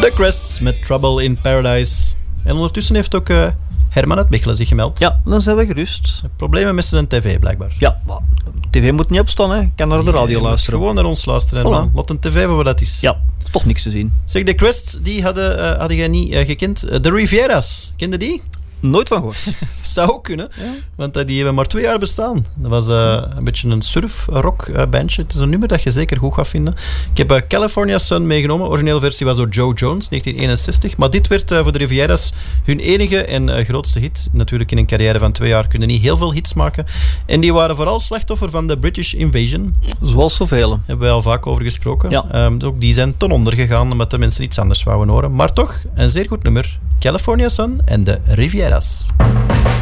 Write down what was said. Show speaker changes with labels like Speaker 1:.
Speaker 1: The Crests met Trouble in Paradise. En ondertussen heeft ook Herman uit Mechelen zich gemeld.
Speaker 2: Ja, dan zijn we gerust.
Speaker 1: Problemen met zijn tv, blijkbaar.
Speaker 2: Ja, maar tv moet niet opstaan, hè. Ik kan naar de radio luisteren.
Speaker 1: Gewoon naar ons luisteren, Herman. Laat een tv voor wat dat is.
Speaker 2: Ja, toch niks te zien.
Speaker 1: Zeg, de Crests, die hadden jij niet gekend. De Riviera's, kende die?
Speaker 2: Nooit van gehoord.
Speaker 1: Zou ook kunnen, want die hebben maar 2 jaar bestaan. Dat was een beetje een surf-rock bandje. Het is een nummer dat je zeker goed gaat vinden. Ik heb California Sun meegenomen. De originele versie was door Joe Jones, 1961. Maar dit werd voor de Riviera's hun enige en grootste hit. Natuurlijk in een carrière van 2 jaar kunnen niet heel veel hits maken. En die waren vooral slachtoffer van de British Invasion.
Speaker 2: Zoals zoveel. Daar
Speaker 1: hebben wij al vaak over gesproken.
Speaker 2: Ja.
Speaker 1: Ook die zijn ten onder gegaan omdat de mensen iets anders wouden horen. Maar toch, een zeer goed nummer. California Sun en de Riviera's.